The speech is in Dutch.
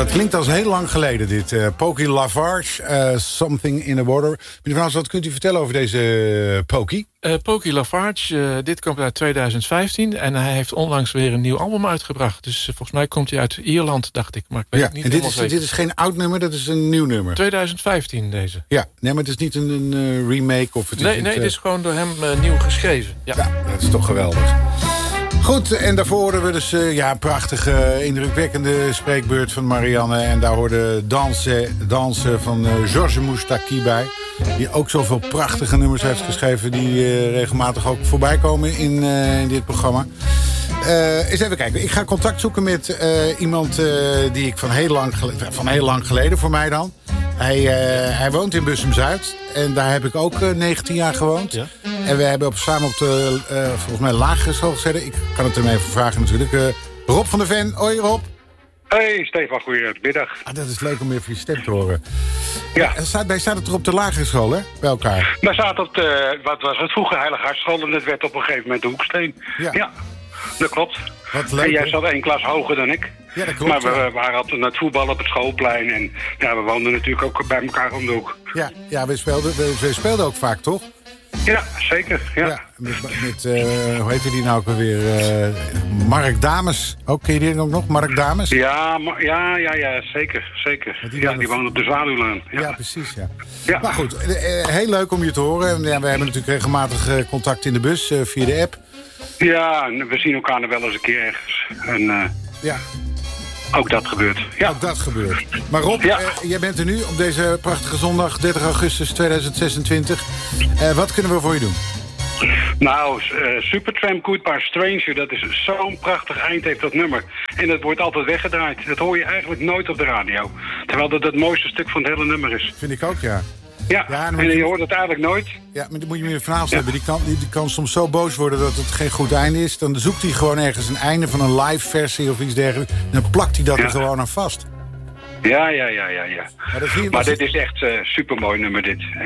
Het klinkt als heel lang geleden, dit. Pokey Lafarge, Something in the Water. Meneer Van Hals, wat kunt u vertellen over deze Pokey? Pokey Lafarge, dit komt uit 2015. En hij heeft onlangs weer een nieuw album uitgebracht. Dus volgens mij komt hij uit Ierland, dacht ik. Maar ik weet het niet helemaal zeker. Dit is geen oud nummer, dat is een nieuw nummer. 2015 deze. Ja, nee, maar het is niet een remake of het is Nee, dit is gewoon door hem nieuw geschreven. Ja, dat is toch geweldig. Goed, en daarvoor hoorden we dus een prachtige, indrukwekkende spreekbeurt van Marianne. En daar hoorde dansen van Georges Moustaki bij. Die ook zoveel prachtige nummers heeft geschreven die regelmatig ook voorbij komen in dit programma. Eens even kijken. Ik ga contact zoeken met iemand die ik van heel lang geleden voor mij dan. Hij woont in Bussum-Zuid. En daar heb ik ook 19 jaar gewoond. Ja. En we hebben samen op de, volgens mij, lagere school gezeten. Ik kan het hem even vragen natuurlijk. Rob van der Ven. Hoi Rob. Hey Stefan, goedemiddag. Dat is leuk om even je stem te horen. Ja. Wij zaten toch op de lagere school, hè? Bij elkaar. Wij zaten op de, wat was het vroeger, Heilige Hartschool. En het werd op een gegeven moment de Hoeksteen. Ja, dat klopt. Wat leuk, en jij hè? zat 1 klas hoger dan ik. Ja, dat klopt. Maar we waren altijd naar het voetbal op het schoolplein. En ja, we woonden natuurlijk ook bij elkaar om de hoek. Ja, we speelden ook vaak, toch? Ja, zeker. Ja. Met hoe heette die nou ook alweer? Mark Dames. Ook, ken je die ook nog? Mark Dames? Ja, zeker. Ja, die woont op de Zwaluwlaan. Ja, precies, ja. Maar goed, heel leuk om je te horen. En, we hebben natuurlijk regelmatig contact in de bus via de app. Ja, we zien elkaar nog wel eens een keer ergens. En ook dat gebeurt. Ja. Ook dat gebeurt. Maar Rob, jij bent er nu op deze prachtige zondag, 30 augustus 2026. Wat kunnen we voor je doen? Nou, Supertramp, Goodbye Stranger, dat is zo'n prachtig eind heeft dat nummer. En dat wordt altijd weggedraaid. Dat hoor je eigenlijk nooit op de radio. Terwijl dat het mooiste stuk van het hele nummer is. Vind ik ook, ja. Ja, en je hoort het eigenlijk nooit. Ja, maar dan moet je met Van Hals hebben. Die kan soms zo boos worden dat het geen goed einde is. Dan zoekt hij gewoon ergens een einde van een live versie of iets dergelijks. Dan plakt hij dat er gewoon aan vast. Ja. Maar dit is echt supermooi nummer, dit.